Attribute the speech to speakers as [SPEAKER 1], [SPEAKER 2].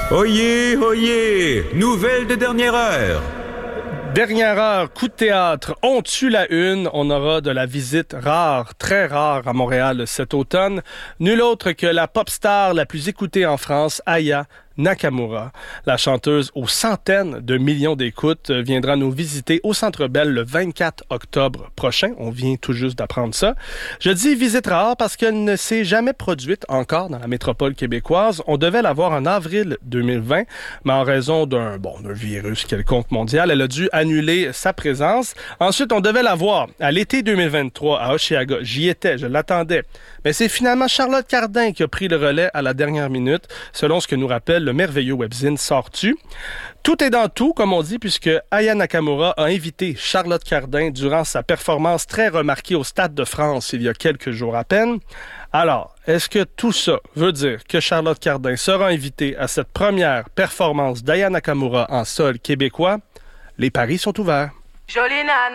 [SPEAKER 1] Oyez, oyez! Nouvelle de dernière heure!
[SPEAKER 2] Dernière heure, coup de théâtre, on tue la une. On aura de la visite rare, très rare à Montréal cet automne. Nul autre que la pop star la plus écoutée en France, Aya Nakamura. La chanteuse aux centaines de millions d'écoutes viendra nous visiter au Centre Bell le 24 octobre prochain. On vient tout juste d'apprendre ça. Je dis visite rare parce qu'elle ne s'est jamais produite encore dans la métropole québécoise. On devait la voir en avril 2020, mais en raison d'un virus quelconque mondial, elle a dû annuler sa présence. Ensuite, on devait la voir à l'été 2023 à Osheaga. J'y étais, je l'attendais. Mais c'est finalement Charlotte Cardin qui a pris le relais à la dernière minute, selon ce que nous rappelle le merveilleux webzine Sors-tu. Tout est dans tout, comme on dit, puisque Aya Nakamura a invité Charlotte Cardin durant sa performance très remarquée au Stade de France il y a quelques jours à peine. Alors, est-ce que tout ça veut dire que Charlotte Cardin sera invitée à cette première performance d'Aya Nakamura en sol québécois? Les paris sont ouverts.
[SPEAKER 3] Jolie nana.